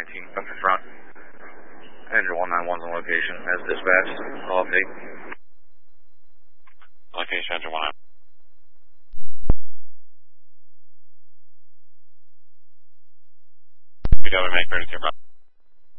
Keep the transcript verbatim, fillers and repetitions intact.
nineteen up in front. Engine one nine one's on location as dispatched. Call update. Location engine one nine. We don't make thirty-two.